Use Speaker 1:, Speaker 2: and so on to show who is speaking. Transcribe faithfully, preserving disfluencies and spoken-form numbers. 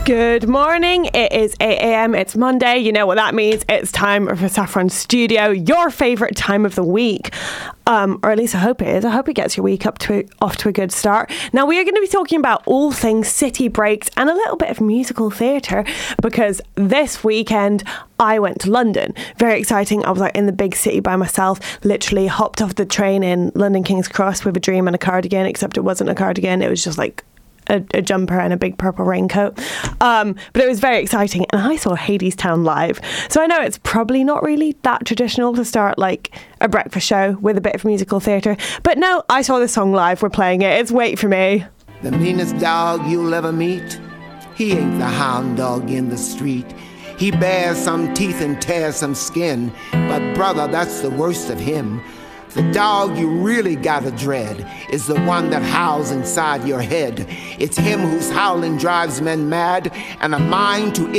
Speaker 1: Good morning. It is eight a.m. It's Monday. You know what that means. It's time for Saffron Studio, your favourite time of the week. Um, or at least I hope it is. I hope it gets your week up to off to a good start. Now, we are going to be talking about all things city breaks and a little bit of musical theatre, because this weekend I went to London. Very exciting. I was like in the big city by myself, literally hopped off the train in London King's Cross with a dream and a cardigan, except it wasn't a cardigan. It was just like A, a jumper and a big purple raincoat. Um, but it was very exciting. And I saw Hadestown live. So I know it's probably not really that traditional to start like a breakfast show with a bit of musical theatre. But no, I saw the song live. We're playing it. It's Wait For Me.
Speaker 2: The meanest dog you'll ever meet, he ain't the hound dog in the street. He bears some teeth and tears some skin, but brother, that's the worst of him. The dog you really gotta dread is the one that howls inside your head. It's him whose howling drives men mad, and a mind to